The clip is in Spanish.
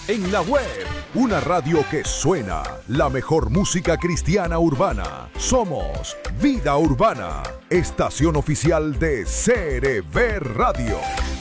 En la web, una radio que suena, la mejor música cristiana urbana. Somos Vida Urbana, estación oficial de CRB Radio.